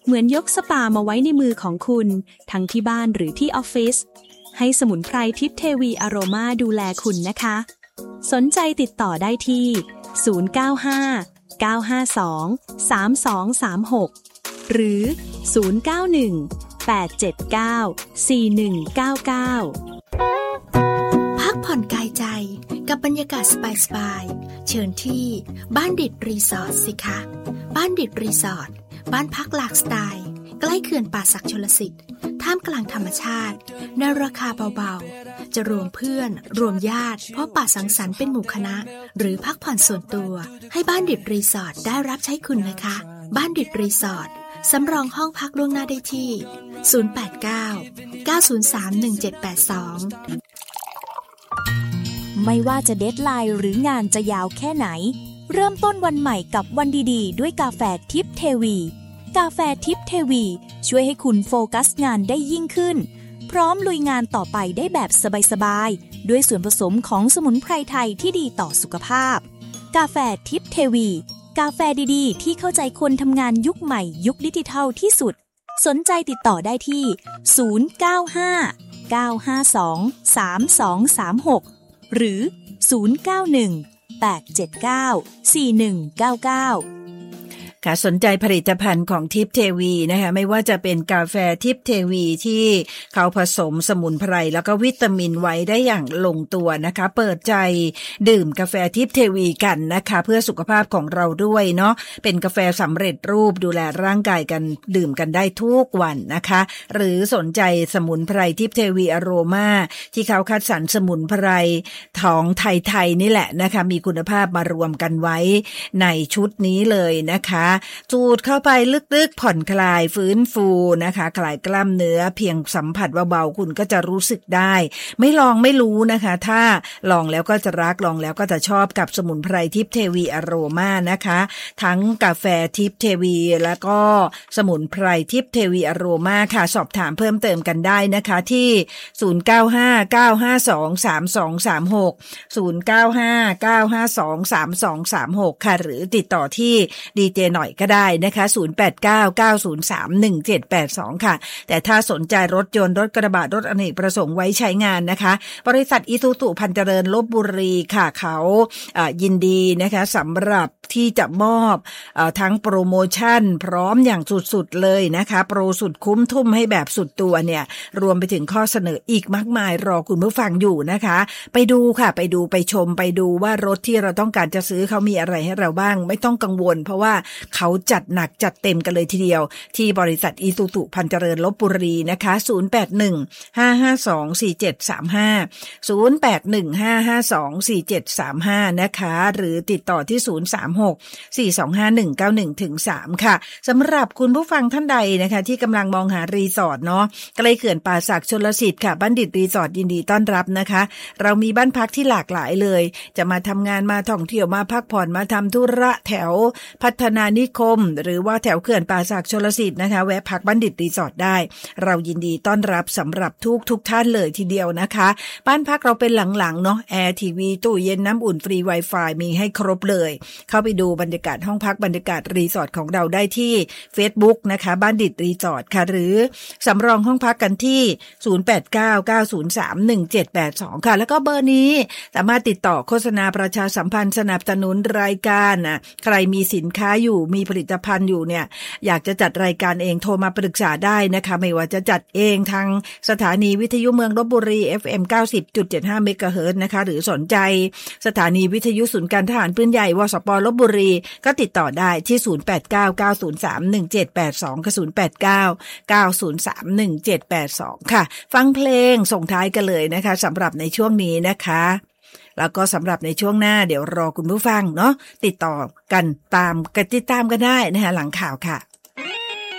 เหมือนยกสปามาไว้ในมือของคุณทั้งที่บ้านหรือที่ออฟฟิศให้สมุนไพรทิพย์เทวีอโรมาดูแลคุณนะคะสนใจติดต่อได้ที่095 952 3236หรือ091 879 4199 พักผ่อนกายใจกับบรรยากาศสบายๆเชิญที่บ้านดิดรีสอร์ทสิคะบ้านดิดรีสอร์ทบ้านพักหลากสไตล์ใกล้เขื่อนป่าสักชลสิทธิ์ท่ามกลางธรรมชาติในราคาเบาๆจะรวมเพื่อนรวมญาติพบปะสังสรรค์เป็นหมู่คณะหรือพักผ่อนส่วนตัวให้บ้านดิดรีสอร์ทได้รับใช้คุณนะคะบ้านดิดรีสอร์ทสำรองห้องพักล่วงหน้าได้ที่089 903 1782 ไม่ว่าจะเดดไลน์หรืองานจะยาวแค่ไหนเริ่มต้นวันใหม่กับวันดีๆด้วยกาแฟทิพย์เทวีกาแฟทิพย์เทวีช่วยให้คุณโฟกัสงานได้ยิ่งขึ้นพร้อมลุยงานต่อไปได้แบบสบายๆด้วยส่วนผสมของสมุนไพรไทยที่ดีต่อสุขภาพกาแฟทิพย์เทวีกาแฟดีๆที่เข้าใจคนทำงานยุคใหม่ยุคดิจิทัลที่สุดสนใจติดต่อได้ที่095 952 3236หรือ091 879 4199 ค่ะสนใจผลิตภัณฑ์ของทิพย์เทวีนะคะไม่ว่าจะเป็นกาแฟทิพย์เทวีที่เขาผสมสมุนไพรแล้วก็วิตามินไว้ได้อย่างลงตัวนะคะเปิดใจดื่มกาแฟทิพย์เทวีกันนะคะเพื่อสุขภาพของเราด้วยเนาะเป็นกาแฟสำเร็จรูปดูแลร่างกายกันดื่มกันได้ทุกวันนะคะหรือสนใจสมุนไพรทิพย์เทวีอโรมาที่เขาคัดสรรสมุนไพรของไทยๆนี่แหละนะคะมีคุณภาพมารวมกันไว้ในชุดนี้เลยนะคะสูดเข้าไปลึกๆผ่อนคลายฟื้นฟูนะคะคลายกล้ามเนื้อเพียงสัมผัสเบาๆคุณก็จะรู้สึกได้ไม่ลองไม่รู้นะคะถ้าลองแล้วก็จะรักลองแล้วก็จะชอบกับสมุนไพรทิพย์เทวีอโรมานะคะทั้งกาแฟทิพย์เทวีแล้วก็สมุนไพรทิพย์เทวีอโรมาค่ะสอบถามเพิ่มเติมกันได้นะคะที่0959523236 0959523236ค่ะหรือติดต่อที่ดีเจหน่อยก็ได้นะคะ0899031782ค่ะแต่ถ้าสนใจรถยนต์รถกระบะรถอเนกประสงค์ไว้ใช้งานนะคะบริษัทอิซูซุพันเจริญลพบุรีค่ะเขายินดีนะคะสำหรับที่จะมอบทั้งโปรโมชั่นพร้อมอย่างสุดๆเลยนะคะโปรสุดคุ้มทุ่มให้แบบสุดตัวเนี่ยรวมไปถึงข้อเสนออีกมากมายรอคุณผู้ฟังอยู่นะคะไปดูค่ะไปดูไปชมไปดูว่ารถที่เราต้องการจะซื้อเขามีอะไรให้เราบ้างไม่ต้องกังวลเพราะว่าเขาจัดหนักจัดเต็มกันเลยทีเดียวที่บริษัทอิซูซุพันเจริญลพบุรีนะคะ0815524735 0815524735นะคะหรือติดต่อที่036-425-191-3ค่ะสำหรับคุณผู้ฟังท่านใดนะคะที่กำลังมองหารีสอร์ทเนาะใกล้เขื่อนป่าสักชลสิทธิ์ค่ะบัณฑิตรีสอร์ทยินดีต้อนรับนะคะเรามีบ้านพักที่หลากหลายเลยจะมาทำงานมาท่องเที่ยวมาพักผ่อนมาทำธุระแถวพัฒนานิคมหรือว่าแถวเขื่อนป่าสักชลสิทธิ์นะคะแวะพักบัณฑิตรีสอร์ทได้เรายินดีต้อนรับสำหรับทุกท่านเลยทีเดียวนะคะบ้านพักเราเป็นหลังๆเนาะแอร์ทีวีตู้เย็นน้ำอุ่นฟรี Wi-Fi มีให้ครบเลยเข้าไปดูบรรยากาศห้องพักบรรยากาศรีสอร์ทของเราได้ที่ Facebook นะคะบ้านดิดรีสอร์ทค่ะหรือสำรองห้องพักกันที่0899031782ค่ะแล้วก็เบอร์นี้สามารถติดต่อโฆษณาประชาสัมพันธ์สนับสนุนรายการใครมีสินค้าอยู่มีผลิตภัณฑ์อยู่เนี่ยอยากจะจัดรายการเองโทรมาปรึกษาได้นะคะไม่ว่าจะจัดเองทางสถานีวิทยุเมืองลพบุรี FM 90.75 เมกะเฮิรตซ์นะคะหรือสนใจสถานีวิทยุศูนย์การทหารปืนใหญ่วสป.ลพบุรีก็ติดต่อได้ที่0899031782กับ0899031782ค่ะฟังเพลงส่งท้ายกันเลยนะคะสำหรับในช่วงนี้นะคะแล้วก็สำหรับในช่วงหน้าเดี๋ยวรอคุณผู้ฟังเนาะติดต่อกันติดตามกันได้นะคะหลังข่าวค่ะ